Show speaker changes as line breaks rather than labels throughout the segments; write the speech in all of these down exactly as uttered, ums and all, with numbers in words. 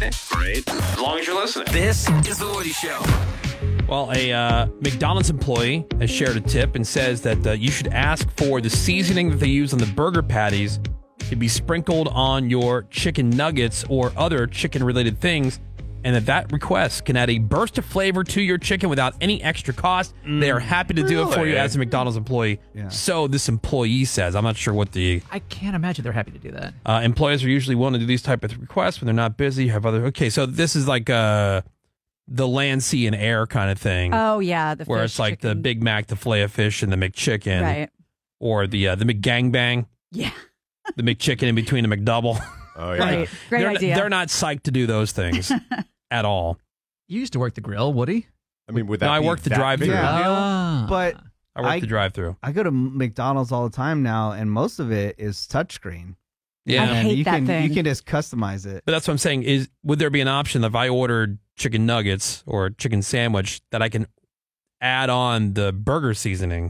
it? Great. As long as you're listening.
This is The Woody Show.
Well, a uh, McDonald's employee has shared a tip and says that uh, you should ask for the seasoning that they use on the burger patties to be sprinkled on your chicken nuggets or other chicken-related things, and that that request can add a burst of flavor to your chicken without any extra cost. Mm. They are happy to do it for you as a McDonald's employee. Yeah. So this employee says. I'm not sure what the...
I can't imagine they're happy to do that.
Uh, employees are usually willing to do these type of requests when they're not busy. You have other... Okay, so this is like uh, the land, sea, and air kind of thing.
Oh, yeah. The
where
fish,
it's like
chicken.
the Big Mac, the Filet-O-Fish, and the McChicken.
Right.
Or the uh, the McGangbang.
Yeah.
The McChicken in between the McDouble.
Oh, yeah.
Right. Great
they're,
idea.
They're not psyched to do those things at all.
You used to work the grill, Woody.
I mean, would that
No, I
be
worked the
that
drive-thru.
big a deal?
Ah.
But
I work
I-
the drive-thru.
I go to McDonald's all the time now, and most of it is touchscreen.
Yeah.
I
And
hate
you
that
can
thing.
you can just customize it.
But that's what I'm saying. Is would there be an option if I ordered chicken nuggets or a chicken sandwich that I can add on the burger seasoning?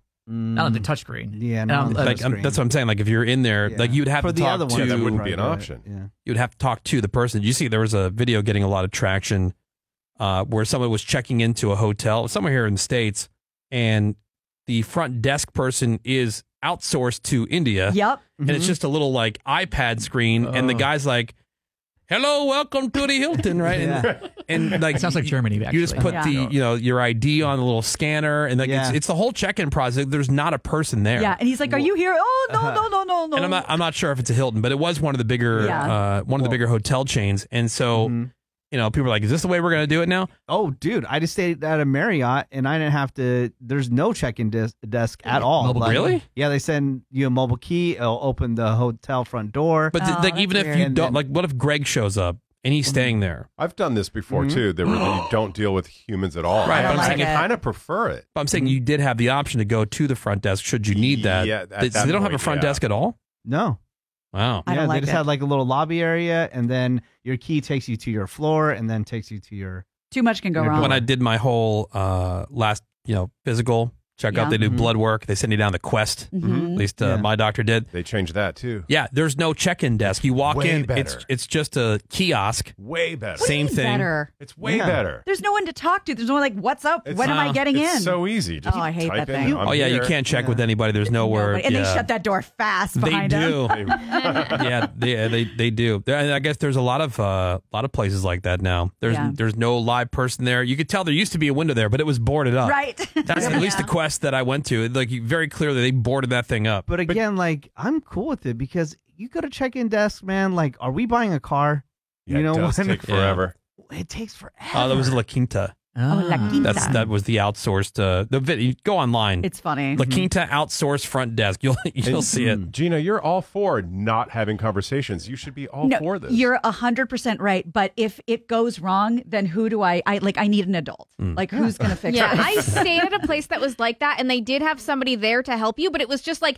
Not on the touchscreen.
Yeah,
Um,
not on the
Like um,
touchscreen.
that's what I'm saying. Like if you're in there,
Yeah.
like you'd have
For
to
the
talk
other
to.
one,
that wouldn't
right,
be an
right,
option.
Yeah.
You'd have to talk to the person. You see, there was a video getting a lot of traction uh, where someone was checking into a hotel somewhere here in the States, and the front desk person is outsourced to India.
Yep.
And it's just a little like iPad screen, and the
Oh.
guy's like, "Hello, welcome to the Hilton," right? And, and like
It sounds like Germany,
You just
actually.
put
Yeah.
the you know your I D on the little scanner, and like
Yeah.
it's, it's the whole check-in process. There's not a person there.
Yeah. And he's like, are you here? Oh, no, no, no, no, no.
And I'm not I'm not sure if it's a Hilton, but it was one of the bigger
Yeah.
uh, one of the bigger hotel chains, and so.
Mhm.
You know, people are like, "Is this the way we're going to do it now?"
Oh, dude, I just stayed at a Marriott, and I didn't have to. There's no check-in des- desk at all.
Mobile-
Really?
Yeah, they send you a mobile key. It'll open the hotel front door.
But th-
Oh,
like,
that's
even if
weird.
you
And
don't,
then-
like, what if Greg shows up and he's staying there?
I've done this before,
Mhm.
too. There where you don't deal with humans at all.
Right,
I,
but I'm
I
saying
if-
kind of prefer it.
But I'm saying you did have the option to go to the front desk should you need that.
Yeah, at
They, so
that
they don't have a
point,
front
yeah.
desk at all.
No.
Wow.
I
yeah,
don't
they
like
just
it.
had like a little lobby area, and then your key takes you to your floor, and then takes you to your.
Too much can go
When
wrong.
When I did my whole uh, last, you know, physical checkout,
Yeah.
they do
Mhm.
blood work. They send you down the Quest.
Mhm.
At least uh,
Yeah.
my doctor did.
They changed that, too.
Yeah, there's no check-in desk. You walk
Way
in,
better.
it's it's just a kiosk.
Way better.
What do you
Same
mean
thing.
Better?
It's way
Yeah.
better.
There's no one to talk to. There's no one like, what's up?
It's
when am I
not-
getting
It's
in?
so easy. Just
Oh, I hate
type
that
in,
thing.
I'm
Oh yeah, you
here.
can't check
Yeah.
with anybody. There's nowhere.
Nobody- and
yeah.
they shut that door fast
They
behind
do.
them.
yeah, they, they they do. There- and I guess there's a lot of uh, lot of places like that now. There's
Yeah.
there's no live person there. You could tell there used to be a window there, but it was boarded up.
Right.
That's at least the Quest that I went to. Like very clearly, they boarded that thing up.
But again, like I'm cool with it because you go to check-in desk, man. Like, are we buying a car?
Yeah,
you know
it does
when-
take forever.
It takes forever.
Oh, that was La Quinta.
Oh, La Quinta.
That's that was the outsourced. Uh, the vid- you go online.
It's funny.
La Quinta outsourced front desk. You'll you'll
And,
see it.
Gina, you're all for not having conversations. You should be all
no,
for this.
you're a hundred percent right. But if it goes wrong, then who do I? I like. I need an adult.
Mm.
Like, who's gonna fix
Yeah,
it?
I stayed at a place that was like that, and they did have somebody there to help you, but it was just like